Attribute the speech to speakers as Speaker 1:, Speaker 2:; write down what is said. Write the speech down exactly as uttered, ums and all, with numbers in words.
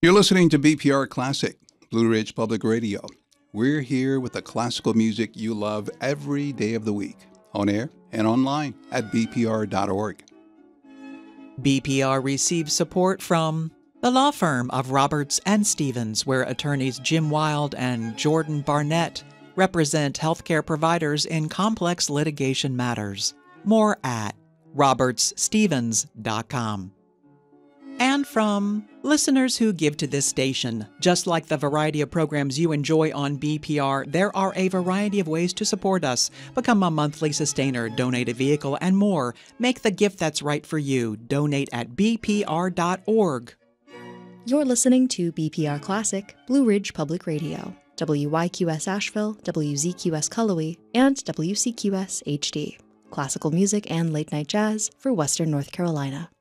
Speaker 1: You're listening to B P R Classic, Blue Ridge Public Radio. We're here with the classical music you love every day of the week, on air and online at b p r dot org.
Speaker 2: B P R receives support from the law firm of Roberts and Stevens, where attorneys Jim Wild and Jordan Barnett represent healthcare providers in complex litigation matters. More at roberts stevens dot com. And from listeners who give to this station. Just like the variety of programs you enjoy on B P R, there are a variety of ways to support us. Become a monthly sustainer, donate a vehicle, and more. Make the gift that's right for you. Donate at b p r dot org.
Speaker 3: You're listening to B P R Classic, Blue Ridge Public Radio, W Y Q S Asheville, W Z Q S Cullowhee, and W C Q S H D. Classical music and late-night jazz for Western North Carolina.